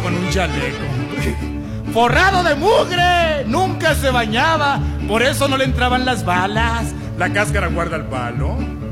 con un chaleco forrado de mugre, nunca se bañaba, por eso no le entraban las balas. La cáscara guarda el palo.